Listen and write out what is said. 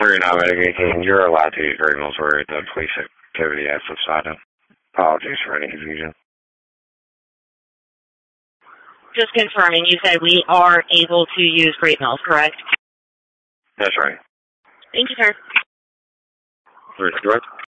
We're not mitigating. You're allowed to use great mills where the police activity has subsided. Apologies for any confusion. Just confirming, you said we are able to use Great Mills, correct? That's right. Thank you, sir. Direct.